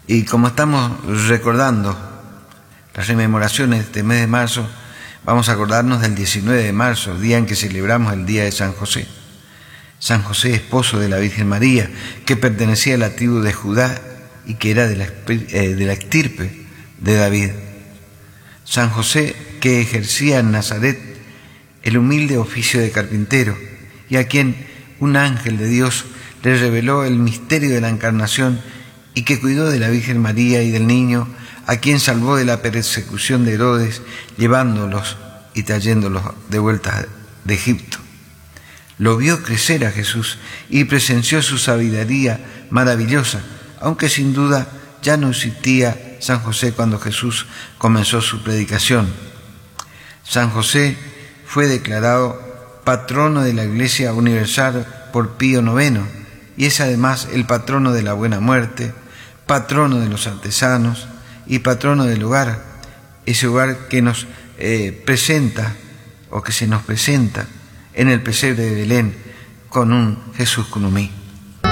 Y como estamos recordando las rememoraciones de este mes de marzo, vamos a acordarnos del 19 de marzo, día en que celebramos el día de San José. San José, esposo de la Virgen María, que pertenecía a la tribu de Judá y que era de la estirpe de David. San José, que ejercía en Nazaret el humilde oficio de carpintero y a quien un ángel de Dios le reveló el misterio de la encarnación y que cuidó de la Virgen María y del niño, a quien salvó de la persecución de Herodes, llevándolos y trayéndolos de vuelta de Egipto. Lo vio crecer a Jesús y presenció su sabiduría maravillosa, aunque sin duda ya no existía San José cuando Jesús comenzó su predicación. San José fue declarado patrono de la Iglesia Universal por Pío IX y es además el patrono de la buena muerte, patrono de los artesanos y patrono del hogar, ese hogar que nos presenta o que se nos presenta en el pesebre de Belén con un Jesús Cunumí.